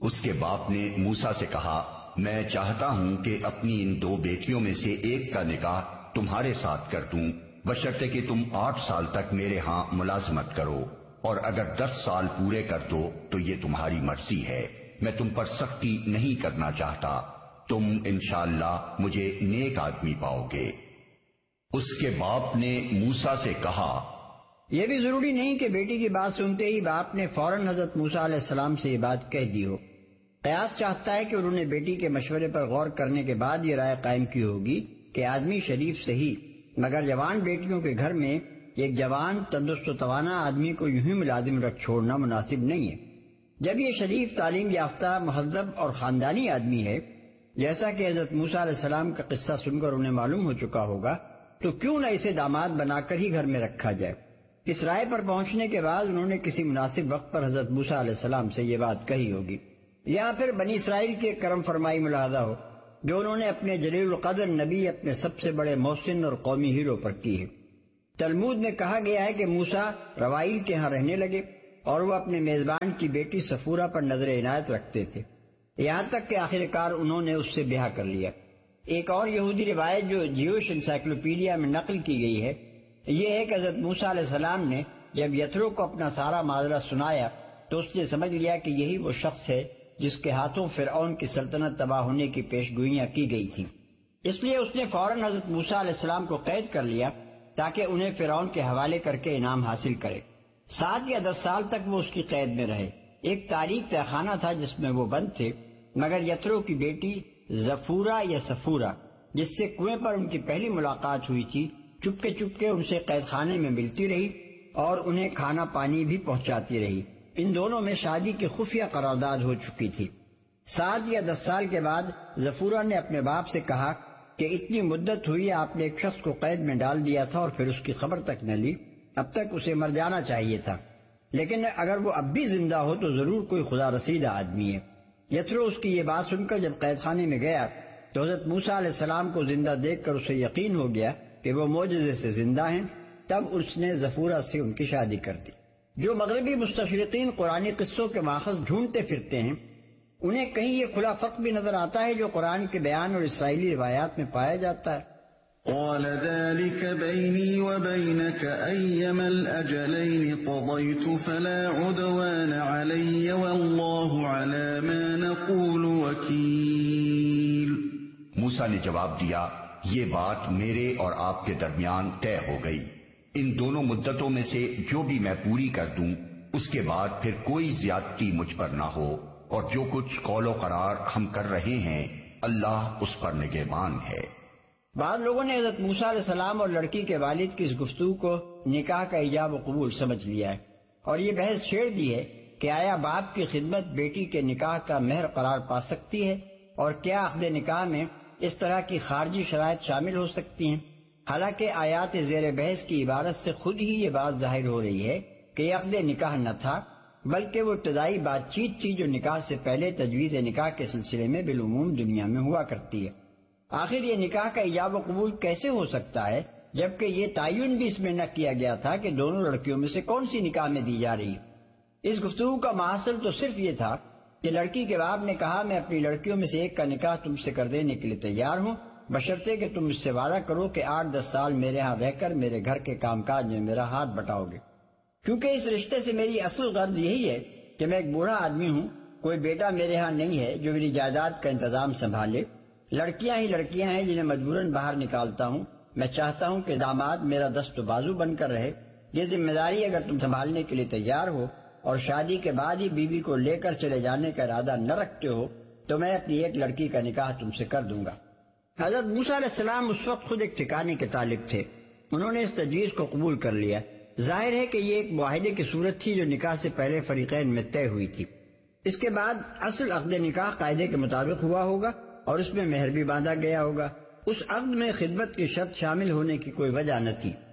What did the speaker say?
اس کے باپ نے موسیٰ سے کہا میں چاہتا ہوں کہ اپنی ان 2 بیٹیوں میں سے ایک کا نکاح تمہارے ساتھ کر دوں، بشرطے کہ تم 8 سال تک میرے ہاں ملازمت کرو، اور اگر 10 سال پورے کر دو تو یہ تمہاری مرضی ہے، میں تم پر سختی نہیں کرنا چاہتا، تم انشاءاللہ مجھے نیک آدمی پاؤ گے۔ اس کے باپ نے موسیٰ سے کہا یہ بھی ضروری نہیں کہ بیٹی کی بات سنتے ہی باپ نے فوراً حضرت موسیٰ علیہ السلام سے یہ بات کہہ دی ہو۔ قیاس چاہتا ہے کہ انہوں نے بیٹی کے مشورے پر غور کرنے کے بعد یہ رائے قائم کی ہوگی کہ آدمی شریف صحیح، مگر جوان بیٹیوں کے گھر میں ایک جوان تندرست و توانا آدمی کو یوں ہی ملازم رکھ چھوڑنا مناسب نہیں ہے۔ جب یہ شریف تعلیم یافتہ مہذب اور خاندانی آدمی ہے، جیسا کہ حضرت موسیٰ علیہ السلام کا قصہ سن کر انہیں معلوم ہو چکا ہوگا، تو کیوں نہ اسے داماد بنا کر ہی گھر میں رکھا جائے۔ اس رائے پر پہنچنے کے بعد انہوں نے کسی مناسب وقت پر حضرت موسیٰ علیہ السلام سے یہ بات کہی ہوگی، یا پھر بنی اسرائیل کے کرم فرمائی ملاحظہ ہو جو انہوں نے اپنے جلیل القدر نبی، اپنے سب سے بڑے محسن اور قومی ہیرو پر کی ہے۔ تلمود میں کہا گیا ہے کہ موسیٰ روائیل کے ہاں رہنے لگے اور وہ اپنے میزبان کی بیٹی صفورہ پر نظر عنایت رکھتے تھے، یہاں تک کہ آخر کار انہوں نے اس سے بیاہ کر لیا۔ ایک اور یہودی روایت جو جیوش انسائکلوپیڈیا میں نقل کی گئی ہے یہ ہے کہ حضرت موسیٰ علیہ السلام نے جب یترو کو اپنا سارا ماجرا سنایا تو اس نے سمجھ لیا کہ یہی وہ شخص ہے جس کے ہاتھوں فرعون کی سلطنت تباہ ہونے کی پیشگوئیاں کی گئی تھیں، اس لیے اس نے فوراً حضرت موسیٰ علیہ السلام کو قید کر لیا تاکہ انہیں فرعون کے حوالے کر کے انعام حاصل کرے۔ 7 یا 10 سال تک وہ اس کی قید میں رہے۔ ایک تاریک تہ خانہ تھا جس میں وہ بند تھے، مگر یترو کی بیٹی زفورہ یا صفورہ جس سے کنویں پر ان کی پہلی ملاقات ہوئی تھی، چپکے ان سے قید خانے میں ملتی رہی اور انہیں کھانا پانی بھی پہنچاتی رہی۔ ان دونوں میں شادی کی خفیہ قرارداد ہو چکی تھی۔ 7 یا 10 سال کے بعد زفورہ نے اپنے باپ سے کہا کہ اتنی مدت ہوئی آپ نے ایک شخص کو قید میں ڈال دیا تھا اور پھر اس کی خبر تک نہ لی، اب تک اسے مر جانا چاہیے تھا، لیکن اگر وہ اب بھی زندہ ہو تو ضرور کوئی خدا رسیدہ آدمی ہے۔ یترو اس کی یہ بات سن کر جب قید خانے میں گیا تو حضرت موسیٰ علیہ السلام کو زندہ دیکھ کر اسے یقین ہو گیا کہ وہ معجزے سے زندہ ہیں، تب اس نے زفورہ سے ان کی شادی کر دی۔ جو مغربی مستشرقین قرآنی قصوں کے ماخذ ڈھونڈتے پھرتے ہیں انہیں کہیں یہ کھلا فرق بھی نظر آتا ہے جو قرآن کے بیان اور اسرائیلی روایات میں پایا جاتا ہے۔ قال ذلك بيني وبينك أيما الأجلين قضيت فلا عدوان علي والله على ما نقول وكيل۔ موسیٰ نے جواب دیا یہ بات میرے اور آپ کے درمیان طے ہو گئی، ان دونوں مدتوں میں سے جو بھی میں پوری کر دوں اس کے بعد پھر کوئی زیادتی مجھ پر نہ ہو، اور جو کچھ قول و قرار ہم کر رہے ہیں اللہ اس پر نگہبان ہے۔ بعض لوگوں نے حضرت موسیٰ علیہ السلام اور لڑکی کے والد کی اس گفتگو کو نکاح کا ایجاب و قبول سمجھ لیا ہے اور یہ بحث چھیڑ دی ہے کہ آیا باپ کی خدمت بیٹی کے نکاح کا مہر قرار پا سکتی ہے اور کیا عقد نکاح میں اس طرح کی خارجی شرائط شامل ہو سکتی ہیں، حالانکہ آیات زیر بحث کی عبارت سے خود ہی یہ بات ظاہر ہو رہی ہے کہ یہ عقد نکاح نہ تھا بلکہ وہ ابتدائی بات چیت تھی جو نکاح سے پہلے تجویز نکاح کے سلسلے میں بالعموم دنیا میں ہوا کرتی ہے۔ آخر یہ نکاح کا ایجاب و قبول کیسے ہو سکتا ہے جبکہ یہ تعین بھی اس میں نہ کیا گیا تھا کہ دونوں لڑکیوں میں سے کون سی نکاح میں دی جا رہی ہے۔ اس گفتگو کا محاصل تو صرف یہ تھا کہ لڑکی کے باپ نے کہا میں اپنی لڑکیوں میں سے ایک کا نکاح تم سے کر دینے کے لیے تیار ہوں بشرطے کہ تم اس سے وعدہ کرو کہ 8-10 سال میرے ہاں رہ کر میرے گھر کے کام کاج میں میرا ہاتھ بٹاؤ گے، کیونکہ اس رشتے سے میری اصل غرض یہی ہے کہ میں ایک بوڑھا آدمی ہوں، کوئی بیٹا میرے ہاں نہیں ہے جو میری جائیداد کا انتظام سنبھالے، لڑکیاں ہی لڑکیاں ہیں جنہیں مجبوراً باہر نکالتا ہوں، میں چاہتا ہوں کہ داماد میرا دست و بازو بن کر رہے۔ یہ ذمہ داری اگر تم سنبھالنے کے لیے تیار ہو اور شادی کے بعد ہی بیوی کو لے کر چلے جانے کا ارادہ نہ رکھتے ہو تو میں اپنی ایک لڑکی کا نکاح تم سے کر دوں گا۔ حضرت موسیٰ علیہ السلام اس وقت خود ایک ٹھکانے کے طالب تھے، انہوں نے اس تجویز کو قبول کر لیا۔ ظاہر ہے کہ یہ ایک معاہدے کی صورت تھی جو نکاح سے پہلے فریقین میں طے ہوئی تھی۔ اس کے بعد اصل عقد نکاح قاعدے کے مطابق ہوا ہوگا اور اس میں مہر بھی باندھا گیا ہوگا۔ اس عقد میں خدمت کی شرط شامل ہونے کی کوئی وجہ نہ تھی۔